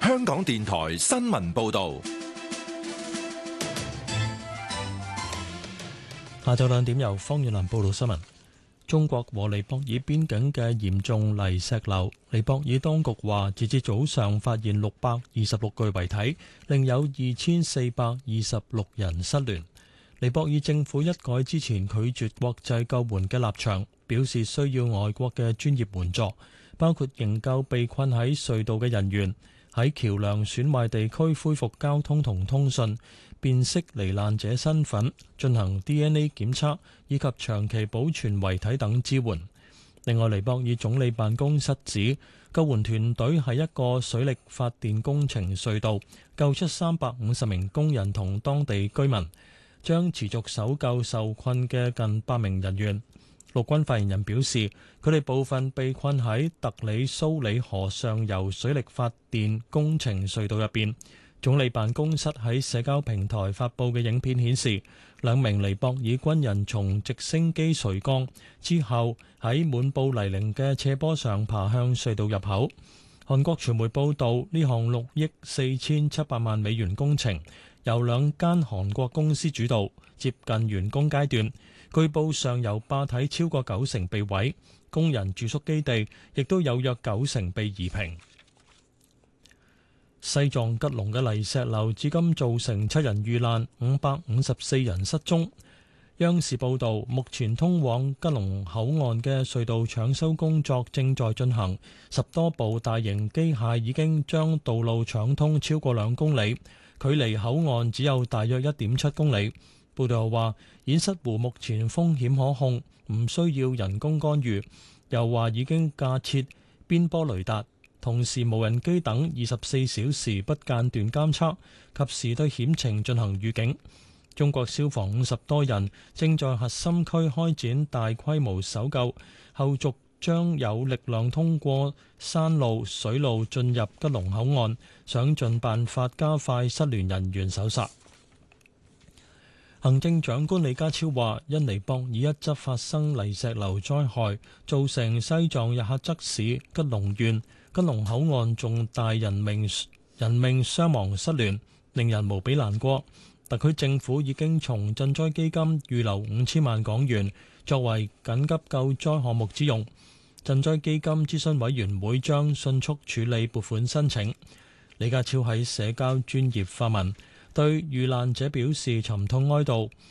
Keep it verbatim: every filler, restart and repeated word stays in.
香港電台新聞報道。 下晝兩點由方遠蘭報道新聞。中國和尼泊爾邊境嘅嚴重泥石流，尼泊爾當局話，截至早上發現六百二十六具遺體，另有二千四百二十六人失聯。尼泊爾政府一改之前拒絕國際救援嘅立場，表示需要外國嘅專業援助，包括營救被困喺隧道嘅人員，喺橋梁損壞地區恢復交通同通訊，辨識罹難者身份，進行 D N A 檢測，以及長期保存遺體等支援。另外，尼泊爾總理辦公室指，救援團隊喺一個水力發電工程隧道救出三百五十名工人同當地居民，將持續搜救受困嘅近百名人員。陸軍發言人表示，佢哋部分被困喺特里蘇里河上游水力發電工程隧道入邊。總理辦公室喺社交平台發布嘅影片顯示，兩名尼泊爾軍人從直升機垂降之後，喺滿布泥濘嘅斜坡上爬向隧道入口。韓國傳媒報道，呢項六億四千七百萬美元工程由兩間韓國公司主導，接近完工階段。據報上游壩體超過九成被毀，工人住宿基地亦都有約九成被夷平。西藏吉隆嘅泥石流至今造成七人遇難，五百五十四人失蹤。央視報道，目前通往吉隆口岸嘅隧道搶修工作正在進行，十多部大型機械已經將道路搶通超過兩公里，距離口岸只有大約一點七公里。報道話，堰塞湖目前風險可控，唔需要人工干預。又話已經架設邊波雷達，同時無人機等二十四小時不間斷監測，及時對險情進行預警。中國消防五十多人正在核心區開展大規模搜救，後續將有力量通過山路、水路進入吉隆口岸，想盡辦法加快失聯人員搜查。行政長官李家超話，因尼泊爾一側發生泥石流災害，造成西藏日喀則市吉隆縣吉隆口岸重大人命人命傷亡失聯，令人無比難過。特區政府已經從賑災基金預留五千萬港元，作為緊急救災項目之用。賑災基金諮詢委員會將迅速處理撥款申請。李家超喺社交專頁發文，對遇難者表示沉痛哀悼，